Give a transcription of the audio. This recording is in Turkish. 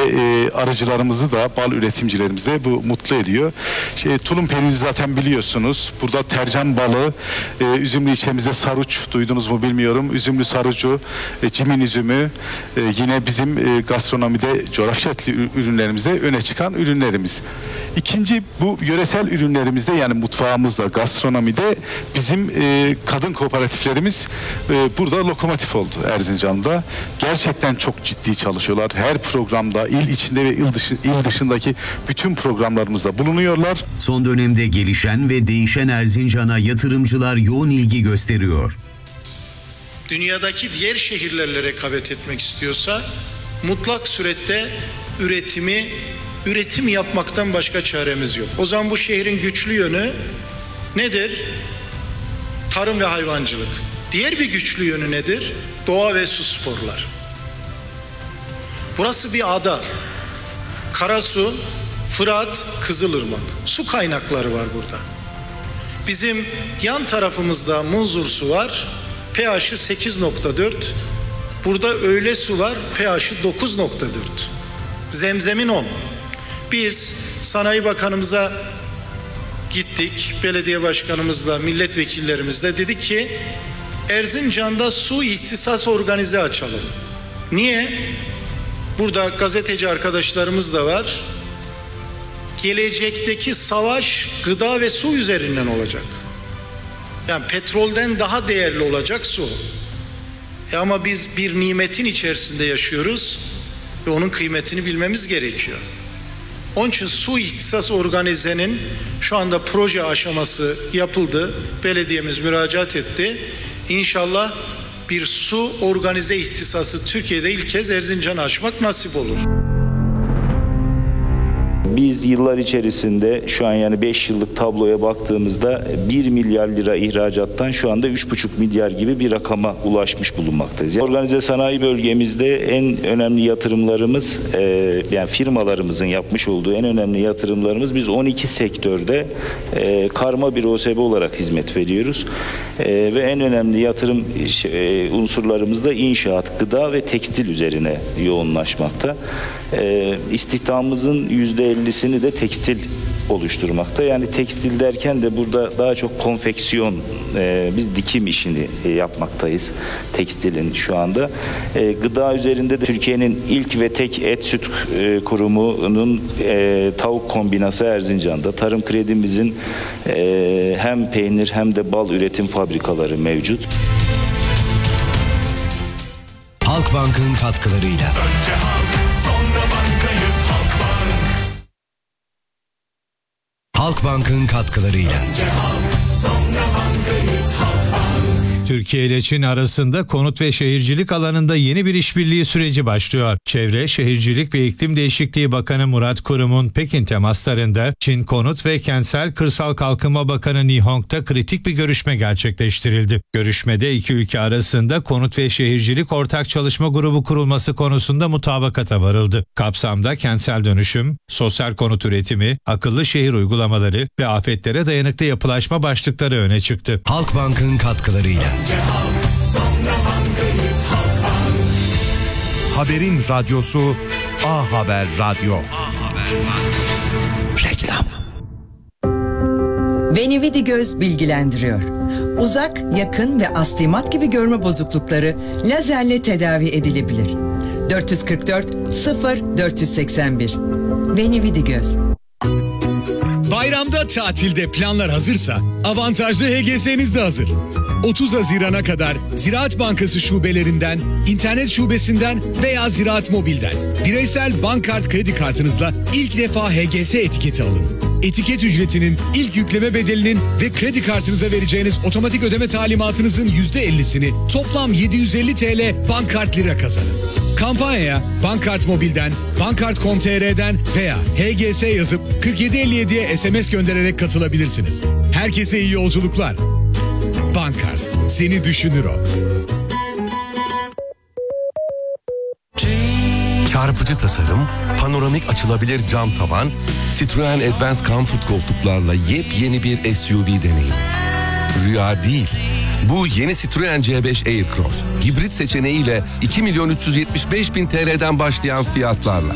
arıcılarımızı da, bal üretimcilerimizi de bu mutlu ediyor. Tulum periyodu zaten biliyorsunuz. Burada tercan balı, üzümlü ilçemizde saruç, duydunuz mu bilmiyorum. Üzümlü sarucu, cimin üzümü, yine bizim gastronomide coğrafya ürünlerimizde öne çıkan ürünlerimiz. İkinci, bu yöresel ürünlerimizde, yani mutfağımızda, gastronomide bizim kadın kooperatiflerimiz burada lokomotif oldu Erzincan'da. Gerçekten çok ciddi çalışıyorlar. Her programda, il içinde ve il dışındaki bütün programlarımızda bulunuyorlar. Son dönemde gelişen ve değişen Erzincan'a yatırımcılar yoğun ilgi gösteriyor. Dünyadaki diğer şehirlerle rekabet etmek istiyorsa mutlak surette üretim yapmaktan başka çaremiz yok. O zaman bu şehrin güçlü yönü nedir? Tarım ve hayvancılık. Diğer bir güçlü yönü nedir? Doğa ve su sporlar. Burası bir ada. Karasu, Fırat, Kızılırmak. Su kaynakları var burada. Bizim yan tarafımızda Munzur su var. pH'i 8.4. Burada öyle su var. pH'i 9.4. Zemzemin 10. Biz Sanayi Bakanımıza gittik. Belediye başkanımızla, milletvekillerimizle dedik ki Erzincan'da su ihtisas organize açalım. Niye? Burada gazeteci arkadaşlarımız da var. Gelecekteki savaş gıda ve su üzerinden olacak. Yani petrolden daha değerli olacak su. Ama biz bir nimetin içerisinde yaşıyoruz ve onun kıymetini bilmemiz gerekiyor. Onun için su ihtisas organizenin şu anda proje aşaması yapıldı. Belediyemiz müracaat etti. İnşallah bir su organize ihtisası Türkiye'de ilk kez Erzincan'ı açmak nasip olur. Biz yıllar içerisinde şu an yani 5 yıllık tabloya baktığımızda 1 milyar lira ihracattan şu anda 3,5 milyar gibi bir rakama ulaşmış bulunmaktayız. Yani organize sanayi bölgemizde en önemli yatırımlarımız, yani firmalarımızın yapmış olduğu en önemli yatırımlarımız, biz 12 sektörde karma bir OSB olarak hizmet veriyoruz. Ve en önemli yatırım unsurlarımız da inşaat, gıda ve tekstil üzerine yoğunlaşmakta. İstihdamımızın %50'sini de tekstil oluşturmakta. Yani tekstil derken de burada daha çok konfeksiyon, biz dikim işini yapmaktayız tekstilin şu anda. Gıda üzerinde de Türkiye'nin ilk ve tek et süt kurumunun tavuk kombinası Erzincan'da. Tarım Kredimizin hem peynir hem de bal üretim fabrikaları mevcut. Halkbank'ın katkılarıyla. Önce halk, sonra bankayız Halkbank. Halkbank'ın katkılarıyla. Önce halk, sonra bankayız Halkbank. Türkiye ile Çin arasında konut ve şehircilik alanında yeni bir işbirliği süreci başlıyor. Çevre, Şehircilik ve İklim Değişikliği Bakanı Murat Kurum'un Pekin temaslarında Çin Konut ve Kentsel Kırsal Kalkınma Bakanı Ni Hong'ta kritik bir görüşme gerçekleştirildi. Görüşmede iki ülke arasında konut ve şehircilik ortak çalışma grubu kurulması konusunda mutabakata varıldı. Kapsamda kentsel dönüşüm, sosyal konut üretimi, akıllı şehir uygulamaları ve afetlere dayanıklı yapılaşma başlıkları öne çıktı. Halkbank'ın katkılarıyla. Önce halk, sonra bankayız Halkbank. Haberin radyosu A Haber Radyo. Reklam. Benevidi Göz bilgilendiriyor. Uzak, yakın ve astigmat gibi görme bozuklukları lazerle tedavi edilebilir. 444 0 481. Benevidi Göz. Bayramda tatilde planlar hazırsa avantajlı HGS'niz de hazır. 30 Haziran'a kadar Ziraat Bankası şubelerinden, internet şubesinden veya Ziraat Mobil'den bireysel bankkart kredi kartınızla ilk defa HGS etiketi alın. Etiket ücretinin, ilk yükleme bedelinin ve kredi kartınıza vereceğiniz otomatik ödeme talimatınızın %50'sini toplam 750 TL bankkart lira kazanın. Kampanyaya Bankkart Mobil'den, bankkart.com.tr'den veya HGS yazıp 4757'ye SMS göndererek katılabilirsiniz. Herkese iyi yolculuklar. Bankkart, seni düşünür o. Çarpıcı tasarım, panoramik açılabilir cam tavan, Citroen Advance Comfort koltuklarla yepyeni bir SUV deneyim. Rüya değil. Bu yeni Citroen C5 Aircross, hibrit seçeneğiyle 2.375.000 TL'den başlayan fiyatlarla.